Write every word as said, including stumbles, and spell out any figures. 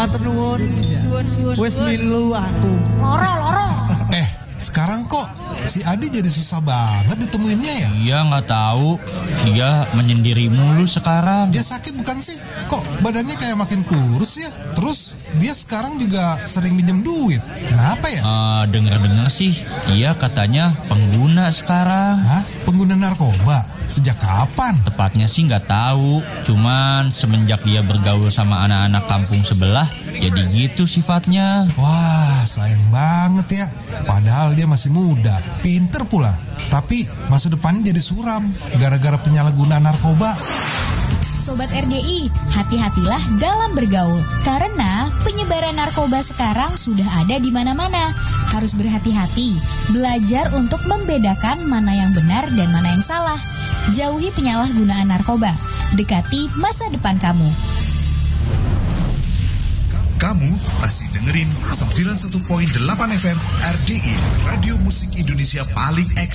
Matur nuwun. Suwun-suwun. Wis milu aku. Loro, loro. Eh, sekarang kok si Adi jadi susah banget ditemuinnya ya? Iya nggak tahu. Dia menyendiri mulu sekarang. Dia sakit bukan sih? Kok badannya kayak makin kurus ya? Terus dia sekarang juga sering minjem duit. Kenapa ya? Uh, dengar-dengar sih, dia katanya pengguna sekarang. Hah? Pengguna narkoba? Sejak kapan? Tepatnya sih nggak tahu. Cuman semenjak dia bergaul sama anak-anak kampung sebelah, jadi gitu sifatnya. Wah, sayang banget ya. Padahal dia masih muda, pinter pula. Tapi masa depannya jadi suram gara-gara penyalahgunaan narkoba. Sobat R D I, hati-hatilah dalam bergaul karena penyebaran narkoba sekarang sudah ada di mana-mana. Harus berhati-hati, belajar untuk membedakan mana yang benar dan mana yang salah. Jauhi penyalahgunaan narkoba, dekati masa depan kamu. Kamu masih dengerin sembilan puluh satu koma delapan F M R D I, Radio Musik Indonesia paling eks.